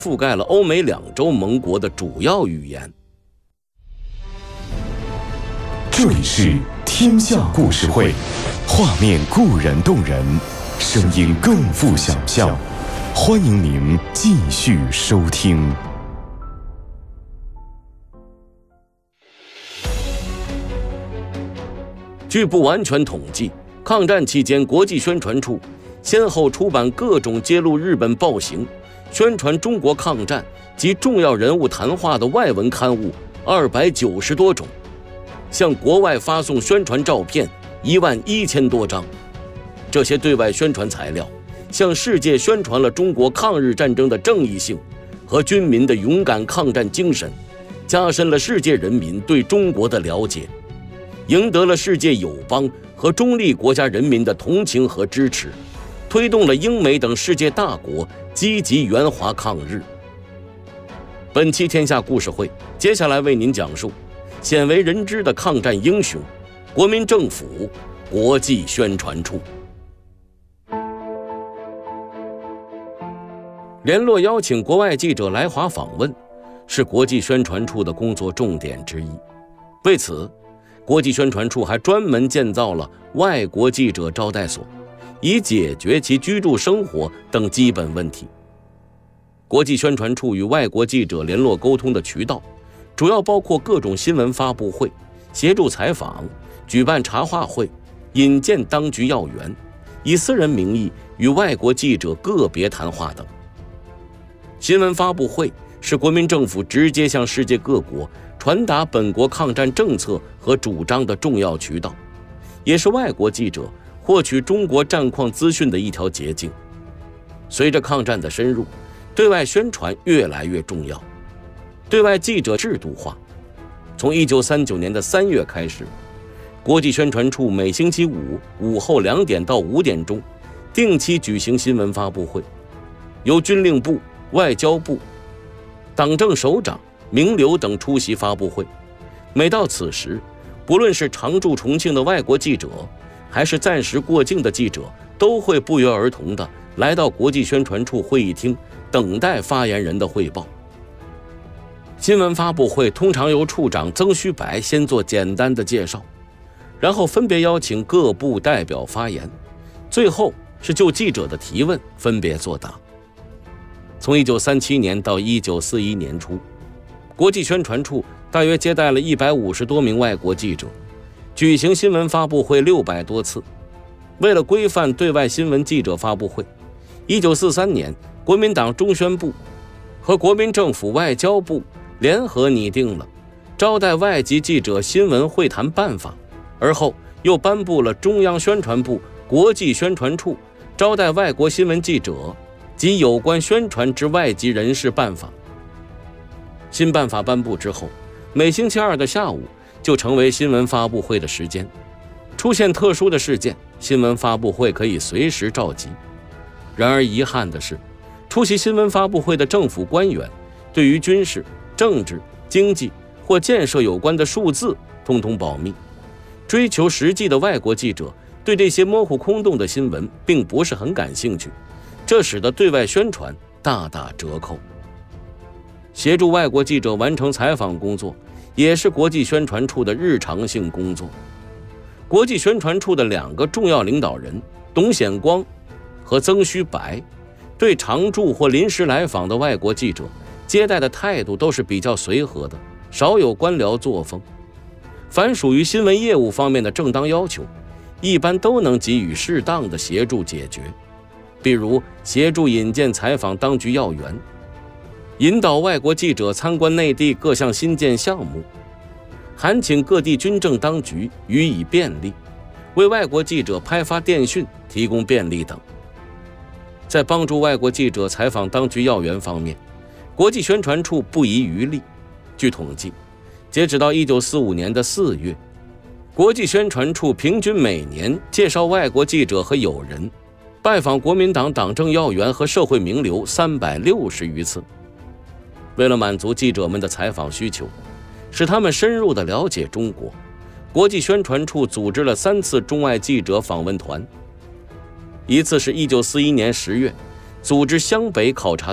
覆盖了欧美2洲盟国的主要语言。 这里是天下故事会，画面固然动人，声音更富想象。欢迎您继续收听。 据不完全统计，抗战期间国际宣传处先后出版各种揭露日本暴行、宣传中国抗战及重要人物谈话的外文刊物290多种，向国外发送宣传照片11000多张。这些对外宣传材料向世界宣传了中国抗日战争的正义性和军民的勇敢抗战精神，加深了世界人民对中国的了解，赢得了世界友邦和中立国家人民的同情和支持，推动了英美等世界大国积极援华抗日。本期天下故事会接下来为您讲述鲜为人知的抗战英雄——国民政府国际宣传处。联络邀请国外记者来华访问，是国际宣传处的工作重点之一。为此，国际宣传处还专门建造了外国记者招待所，以解决其居住生活等基本问题。国际宣传处与外国记者联络沟通的渠道，主要包括各种新闻发布会、协助采访、举办茶话会、引荐当局要员、以私人名义与外国记者个别谈话等。新闻发布会是国民政府直接向世界各国传达本国抗战政策和主张的重要渠道，也是外国记者获取中国战况资讯的一条捷径。随着抗战的深入，对外宣传越来越重要，对外记者制度化。从1939年的3月开始，国际宣传处每星期五午后2点到5点钟定期举行新闻发布会，由军令部、外交部、党政首长、名流等出席发布会。每到此时，不论是常驻重庆的外国记者，还是暂时过境的记者，都会不约而同地来到国际宣传处会议厅，等待发言人的汇报。新闻发布会通常由处长曾虚白先做简单的介绍，然后分别邀请各部代表发言，最后是就记者的提问分别作答。从1937年到1941年初，国际宣传处大约接待了150多名外国记者，举行新闻发布会600多次。为了规范对外新闻记者发布会，1943年国民党中宣部和国民政府外交部联合拟定了招待外籍记者新闻会谈办法，而后又颁布了中央宣传部国际宣传处招待外国新闻记者及有关宣传之外籍人士办法。新办法颁布之后，每星期二的下午就成为新闻发布会的时间。出现特殊的事件，新闻发布会可以随时召集。然而遗憾的是，出席新闻发布会的政府官员对于军事、政治、经济或建设有关的数字通通保密。追求实际的外国记者对这些模糊空洞的新闻并不是很感兴趣，这使得对外宣传大打折扣。协助外国记者完成采访工作，也是国际宣传处的日常性工作。国际宣传处的2个重要领导人董显光和曾虚白，对常驻或临时来访的外国记者接待的态度都是比较随和的，少有官僚作风。凡属于新闻业务方面的正当要求，一般都能给予适当的协助解决，比如协助引荐采访当局要员，引导外国记者参观内地各项新建项目，函请各地军政当局予以便利，为外国记者拍发电讯提供便利等。在帮助外国记者采访当局要员方面，国际宣传处不遗余力。据统计，截止到1945年的4月，国际宣传处平均每年介绍外国记者和友人拜访国民党党政要员和社会名流360余次。为了满足记者们的采访需求，使他们深入地了解中国，国际宣传处组织了3次中外记者访问团。一次是1941年10月，组织湘北考察